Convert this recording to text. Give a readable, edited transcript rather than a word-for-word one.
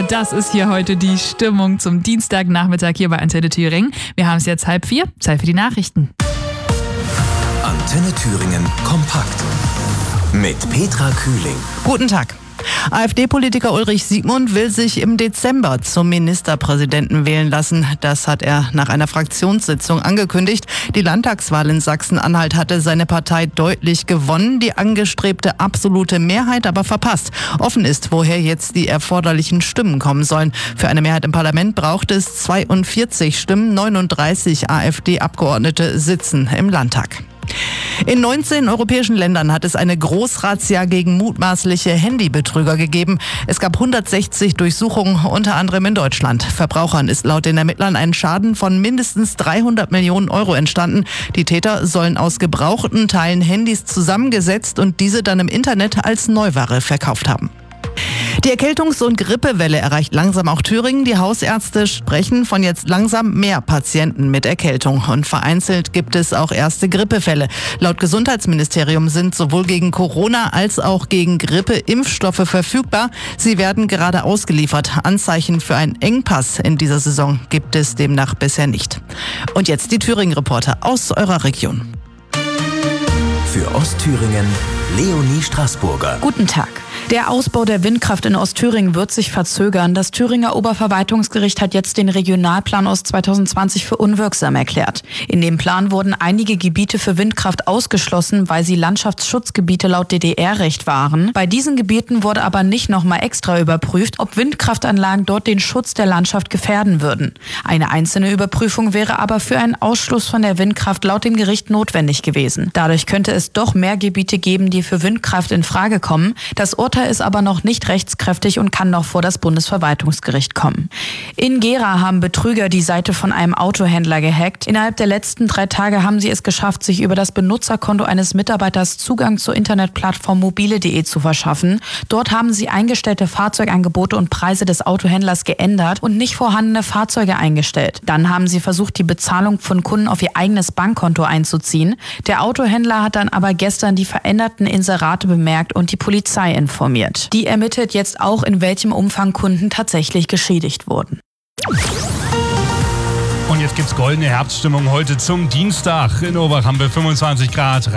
Das ist hier heute die Stimmung zum Dienstagnachmittag hier bei Antenne Thüringen. Wir haben es jetzt 3:30, Zeit für die Nachrichten. Antenne Thüringen kompakt mit Petra Kühling. Guten Tag. AfD-Politiker Ulrich Siegmund will sich im Dezember zum Ministerpräsidenten wählen lassen. Das hat er nach einer Fraktionssitzung angekündigt. Die Landtagswahl in Sachsen-Anhalt hatte seine Partei deutlich gewonnen, die angestrebte absolute Mehrheit aber verpasst. Offen ist, woher jetzt die erforderlichen Stimmen kommen sollen. Für eine Mehrheit im Parlament braucht es 42 Stimmen, 39 AfD-Abgeordnete sitzen im Landtag. In 19 europäischen Ländern hat es eine Großrazzia gegen mutmaßliche Handybetrüger gegeben. Es gab 160 Durchsuchungen, unter anderem in Deutschland. Verbrauchern ist laut den Ermittlern ein Schaden von mindestens 300 Millionen Euro entstanden. Die Täter sollen aus gebrauchten Teilen Handys zusammengesetzt und diese dann im Internet als Neuware verkauft haben. Die Erkältungs- und Grippewelle erreicht langsam auch Thüringen. Die Hausärzte sprechen von jetzt langsam mehr Patienten mit Erkältung. Und vereinzelt gibt es auch erste Grippefälle. Laut Gesundheitsministerium sind sowohl gegen Corona als auch gegen Grippe Impfstoffe verfügbar. Sie werden gerade ausgeliefert. Anzeichen für einen Engpass in dieser Saison gibt es demnach bisher nicht. Und jetzt die Thüringen-Reporter aus eurer Region. Für Ostthüringen Leonie Straßburger. Guten Tag. Der Ausbau der Windkraft in Ostthüringen wird sich verzögern. Das Thüringer Oberverwaltungsgericht hat jetzt den Regionalplan aus 2020 für unwirksam erklärt. In dem Plan wurden einige Gebiete für Windkraft ausgeschlossen, weil sie Landschaftsschutzgebiete laut DDR-Recht waren. Bei diesen Gebieten wurde aber nicht nochmal extra überprüft, ob Windkraftanlagen dort den Schutz der Landschaft gefährden würden. Eine einzelne Überprüfung wäre aber für einen Ausschluss von der Windkraft laut dem Gericht notwendig gewesen. Dadurch könnte es doch mehr Gebiete geben, die für Windkraft in Frage kommen. Das Urteil ist aber noch nicht rechtskräftig und kann noch vor das Bundesverwaltungsgericht kommen. In Gera haben Betrüger die Seite von einem Autohändler gehackt. Innerhalb der letzten 3 Tage haben sie es geschafft, sich über das Benutzerkonto eines Mitarbeiters Zugang zur Internetplattform mobile.de zu verschaffen. Dort haben sie eingestellte Fahrzeugangebote und Preise des Autohändlers geändert und nicht vorhandene Fahrzeuge eingestellt. Dann haben sie versucht, die Bezahlung von Kunden auf ihr eigenes Bankkonto einzuziehen. Der Autohändler hat dann aber gestern die veränderten Inserate bemerkt und die Polizei informiert. Die ermittelt jetzt auch, in welchem Umfang Kunden tatsächlich geschädigt wurden. Und jetzt gibt's goldene Herbststimmung heute zum Dienstag. In Oberach haben wir 25 Grad.